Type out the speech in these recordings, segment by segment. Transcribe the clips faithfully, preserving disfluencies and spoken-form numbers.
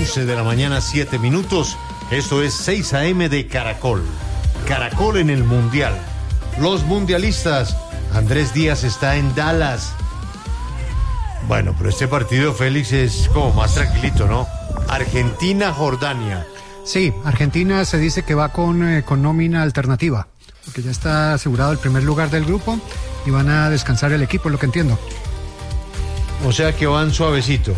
once de la mañana, siete minutos. Esto es seis a eme de Caracol. Caracol en el Mundial. Los mundialistas. Andrés Díaz está en Dallas. Bueno, pero este partido, Félix, es como más tranquilito, ¿no? Argentina-Jordania. Sí, Argentina se dice que va con, eh, con nómina alternativa, porque ya está asegurado el primer lugar del grupo y van a descansar el equipo, es lo que entiendo. O sea que van suavecito.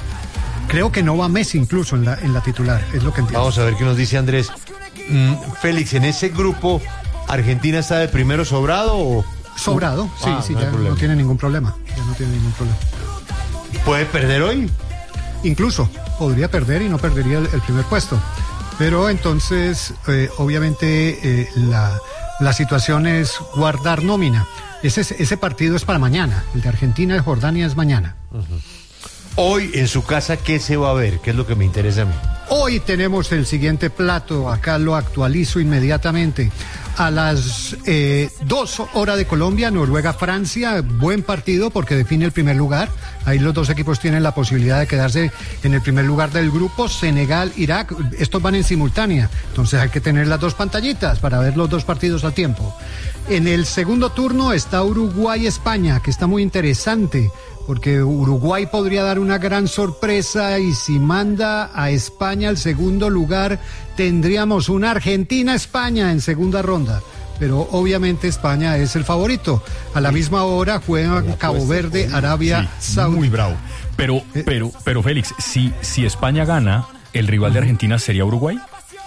Creo que no va Messi incluso en la, en la titular, es lo que entiendo. Vamos a ver qué nos dice Andrés. Mm, Félix, ¿en ese grupo Argentina está de primero sobrado o...? Sobrado, sí, ah, sí, no ya no tiene ningún problema, ya no tiene ningún problema. ¿Puede perder hoy? Incluso, podría perder y no perdería el, el primer puesto. Pero entonces, eh, obviamente, eh, la, la situación es guardar nómina. Ese, ese partido es para mañana, el de Argentina y Jordania es mañana. Uh-huh. Hoy en su casa, ¿qué se va a ver? ¿Qué es lo que me interesa a mí? Hoy tenemos el siguiente plato, acá lo actualizo inmediatamente. A las eh, dos horas de Colombia, Noruega-Francia, buen partido porque define el primer lugar. Ahí los dos equipos tienen la posibilidad de quedarse en el primer lugar del grupo. Senegal-Irak, estos van en simultánea, entonces hay que tener las dos pantallitas para ver los dos partidos al tiempo. En el segundo turno está Uruguay-España, que está muy interesante, porque Uruguay podría dar una gran sorpresa y si manda a España al segundo lugar, tendríamos una Argentina-España en segunda ronda. Pero obviamente España es el favorito. A la misma hora juegan Cabo Verde, Arabia sí, Saudita. Muy bravo. Pero, pero, pero Félix, si, si España gana, ¿el rival de Argentina sería Uruguay?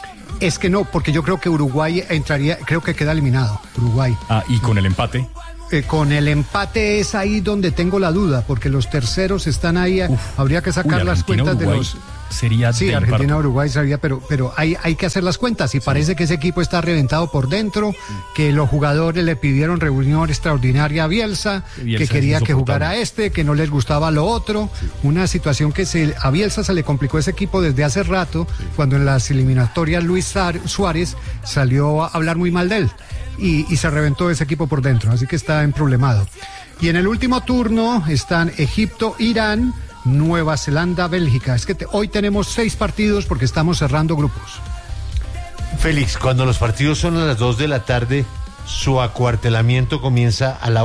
Es que no, porque yo creo que Uruguay entraría, creo que queda eliminado, Uruguay. Ah, ¿y con el empate? Eh, con el empate es ahí donde tengo la duda, porque los terceros están ahí, Uf, habría que sacar uy, las cuentas Uruguay de los... Sería sí, Argentina-Uruguay sería, pero, pero hay, hay que hacer las cuentas y sí. Parece que ese equipo está reventado por dentro, que los jugadores le pidieron reunión extraordinaria a Bielsa, Bielsa que quería que jugara este, que no les gustaba lo otro, sí. Una situación que se, a Bielsa se le complicó ese equipo desde hace rato, sí. Cuando en las eliminatorias Luis Suárez salió a hablar muy mal de él. Y, y se reventó ese equipo por dentro, así que está en problemado. Y en el último turno están Egipto, Irán, Nueva Zelanda, Bélgica. Es que te, hoy tenemos seis partidos porque estamos cerrando grupos. Félix, cuando los partidos son a las dos de la tarde, su acuartelamiento comienza a la